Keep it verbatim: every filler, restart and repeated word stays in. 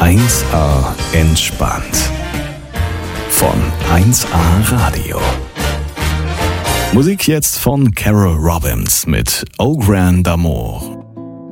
eins A entspannt. Von eins A Radio. Musik jetzt von Carol Robbins mit Au Grand Amour.